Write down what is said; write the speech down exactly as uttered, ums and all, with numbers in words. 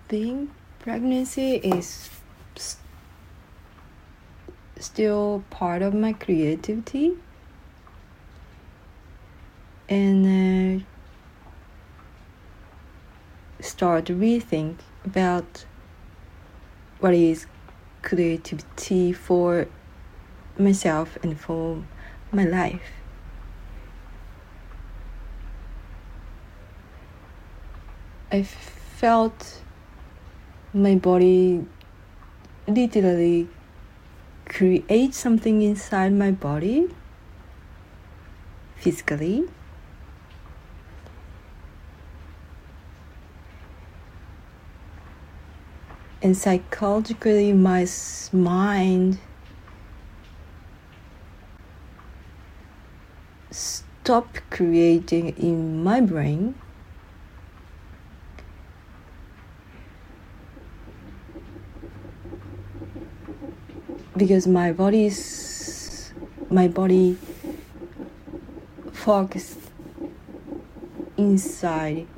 think pregnancy is st- still part of my creativity, and uh, start to rethink about what is creativity for myself and for my life. I felt my body literally create something inside my body physically. And psychologically, my mind stopped creating in my brain. Because my body's my body focused inside